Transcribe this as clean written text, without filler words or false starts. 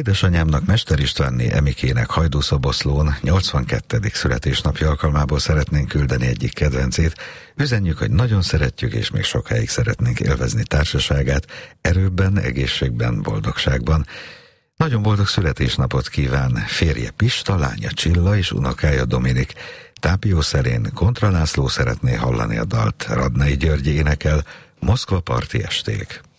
Édesanyámnak, Mester Istvánné Emikének Hajdúszoboszlón 82. születésnapja alkalmából szeretnénk küldeni egyik kedvencét. Üzenjük, hogy nagyon szeretjük, és még sokáig szeretnénk élvezni társaságát, erőbben, egészségben, boldogságban. Nagyon boldog születésnapot kíván férje Pista, lánya Csilla és unokája Dominik. Tápió Szerén Kontra László szeretné hallani a dalt, Radnai György énekel, Moszkva parti esték.